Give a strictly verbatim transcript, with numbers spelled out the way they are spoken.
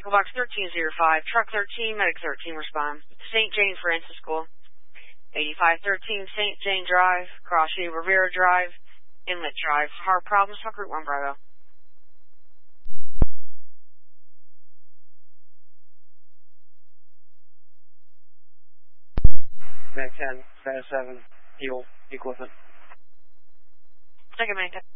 Echo Box thirteen oh five, Truck thirteen, Medic thirteen, respond. Saint Jane Francis School. eighty-five thirteen Saint Jane Drive, Cross View Rivera Drive, Inlet Drive. Hard problems, Hawk Route one Bravo. Mag ten, status seven, fuel, equipment. Second Mag ten.